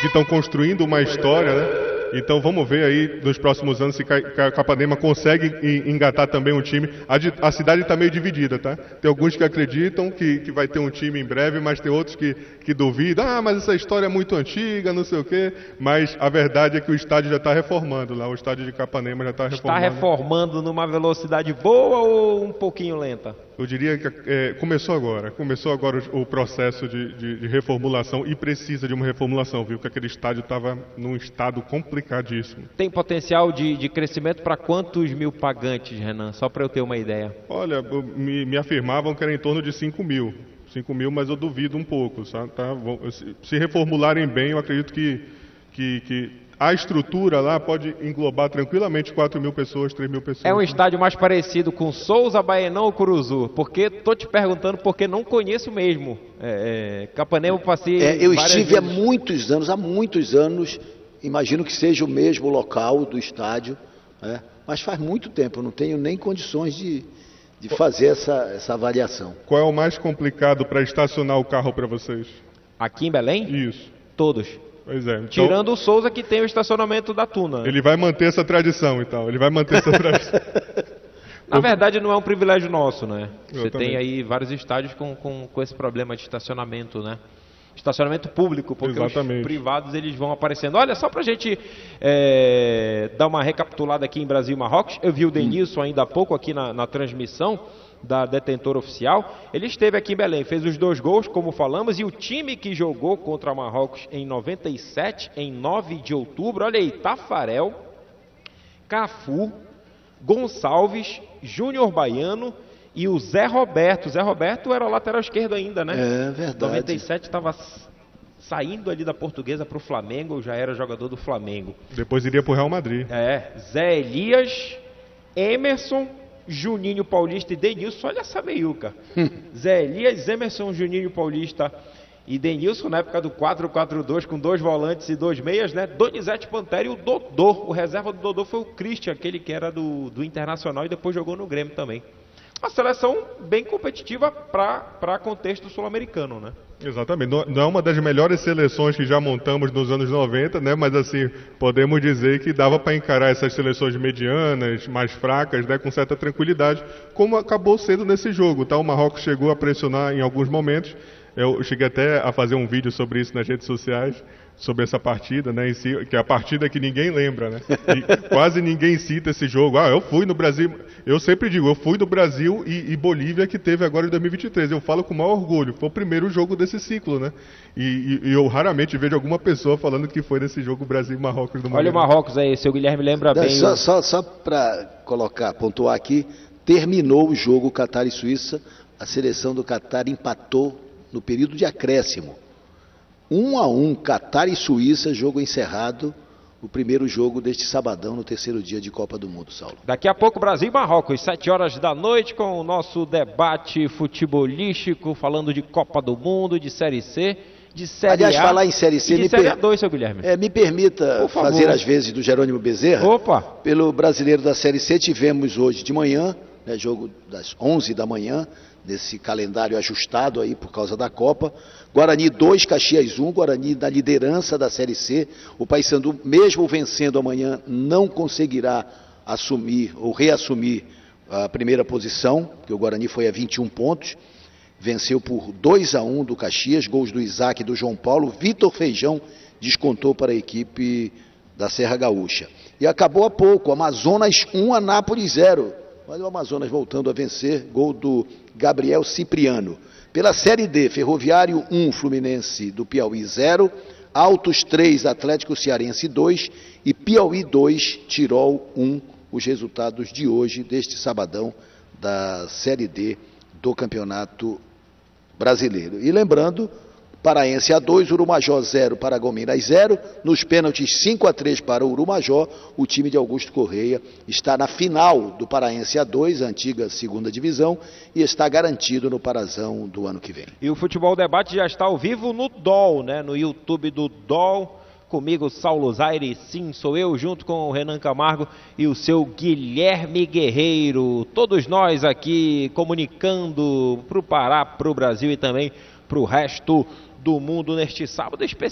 que estão construindo uma história, né? Então vamos ver aí nos próximos anos se Capanema consegue engatar também um time. A cidade está meio dividida, tá? Tem alguns que acreditam que vai ter um time em breve, mas tem outros que duvidam. Ah, mas essa história é muito antiga, não sei o quê. Mas a verdade é que o estádio já está reformando lá. O estádio de Capanema já está reformando. Está reformando numa velocidade boa ou um pouquinho lenta? Eu diria que começou agora o processo de reformulação e precisa de uma reformulação, viu? Que aquele estádio estava num estado complicadíssimo. Tem potencial de crescimento para quantos mil pagantes, Renan? Só para eu ter uma ideia. Olha, me afirmavam que era em torno de 5 mil. 5 mil, mas eu duvido um pouco, sabe? Tá? Se reformularem bem, eu acredito que a estrutura lá pode englobar tranquilamente 4 mil pessoas, 3 mil pessoas. É um estádio mais parecido com Souza, Baenão ou Curuzu? Porque tô te perguntando porque não conheço mesmo. Capanema eu passei eu estive vezes. há muitos anos, imagino que seja o mesmo local do estádio, mas faz muito tempo, eu não tenho nem condições de fazer essa avaliação. Qual é o mais complicado para estacionar o carro para vocês? Aqui em Belém? Isso. Todos. Pois é. Então, tirando o Souza, que tem o estacionamento da Tuna. Ele vai manter essa tradição, então. Ele vai manter essa tradição. Na verdade, não é um privilégio nosso, né? Você também. tem aí vários estádios com esse problema de estacionamento, né? Estacionamento público, porque Exatamente. Os privados eles vão aparecendo. Olha, só pra gente dar uma recapitulada aqui em Brasil e Marrocos, eu vi o Denilson ainda há pouco aqui na transmissão da Detentor Oficial. Ele esteve aqui em Belém, fez os 2 gols, como falamos, e o time que jogou contra Marrocos em 97, em 9 de outubro, olha aí, Tafarel, Cafu, Gonçalves, Júnior Baiano e o Zé Roberto. Zé Roberto era o lateral esquerdo ainda, né? É verdade. 97 estava saindo ali da Portuguesa para o Flamengo, já era jogador do Flamengo. Depois iria para o Real Madrid. Zé Elias, Emerson, Juninho Paulista e Denilson. Olha essa meiuca. Zé Elias, Emerson, Juninho Paulista e Denilson, na época do 4-4-2, com 2 volantes e 2 meias, né? Donizete Pantera e o Dodô. O reserva do Dodô foi o Christian, aquele que era do Internacional e depois jogou no Grêmio também. Uma seleção bem competitiva para contexto sul-americano, né? Exatamente. Não é uma das melhores seleções que já montamos nos anos 90, né? Mas assim, podemos dizer que dava para encarar essas seleções medianas, mais fracas, né? Com certa tranquilidade, como acabou sendo nesse jogo, tá? O Marrocos chegou a pressionar em alguns momentos. Eu cheguei até a fazer um vídeo sobre isso nas redes sociais, sobre essa partida, né, em si, que é a partida que ninguém lembra, né? E quase ninguém cita esse jogo. Eu fui no Brasil, eu sempre digo, eu fui no Brasil e Bolívia que teve agora em 2023. Eu falo com o maior orgulho, foi o primeiro jogo desse ciclo, né? E eu raramente vejo alguma pessoa falando que foi nesse jogo Brasil e Marrocos do Olha o Marrocos aí, seu Guilherme lembra bem. Só para pontuar aqui, terminou o jogo Catar e Suíça, a seleção do Catar empatou no período de acréscimo. 1-1, Catar e Suíça, jogo encerrado, o primeiro jogo deste sabadão, no 3º dia de Copa do Mundo, Saulo. Daqui a pouco, Brasil e Marrocos, 7 horas da noite, com o nosso debate futebolístico, falando de Copa do Mundo, de Série C, de Série A. Aliás, falar em Série C... E de Série A2, seu Guilherme. Me permita fazer as vezes do Jerônimo Bezerra. Opa! Pelo brasileiro da Série C, tivemos hoje de manhã, né, jogo das 11 da manhã, nesse calendário ajustado aí por causa da Copa. Guarani 2, Caxias 1, Guarani na liderança da Série C. O Paysandu, mesmo vencendo amanhã, não conseguirá assumir ou reassumir a primeira posição, porque o Guarani foi a 21 pontos. Venceu por 2-1 do Caxias, gols do Isaac e do João Paulo. Vitor Feijão descontou para a equipe da Serra Gaúcha. E acabou há pouco, Amazonas 1, Anápolis 0. Olha o Amazonas voltando a vencer, gol do Gabriel Cipriano. Pela Série D, Ferroviário 1, Fluminense do Piauí 0, Altos 3, Atlético Cearense 2 e Piauí 2, Tirol 1, os resultados de hoje, deste sabadão, da Série D do Campeonato Brasileiro. E lembrando, Paraense A2, Urumajó 0, Paragominas 0. Nos pênaltis 5-3 para o Urumajó. O time de Augusto Correia está na final do Paraense A2, a antiga segunda divisão, e está garantido no Parazão do ano que vem. E o Futebol Debate já está ao vivo no DOL, né? No YouTube do DOL. Comigo, Saulo Zaire, sim, sou eu, junto com o Renan Camargo e o seu Guilherme Guerreiro. Todos nós aqui comunicando para o Pará, para o Brasil e também para o resto do mundo neste sábado especial.